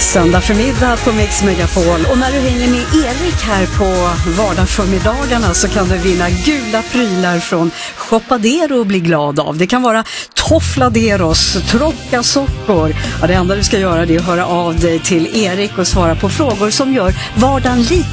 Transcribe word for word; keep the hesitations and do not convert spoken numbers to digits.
Söndag förmiddag på Mix Megapol. Och när du hänger med Erik här på vardagsförmiddagarna så kan du vinna gula prylar från Shoppadero och bli glad av. Det kan vara toffladeros, trockasockor. Ja, det enda du ska göra är att höra av dig till Erik och svara på frågor som gör vardagen lite